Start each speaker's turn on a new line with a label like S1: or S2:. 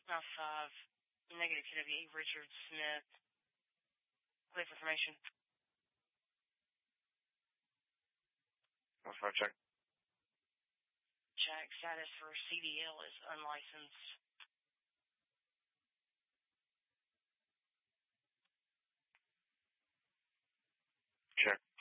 S1: Mouth 5, negative KWA, Richard Smith. Clear for information.
S2: Mouth 5, check.
S1: Check. Status for CDL is unlicensed.
S2: Check.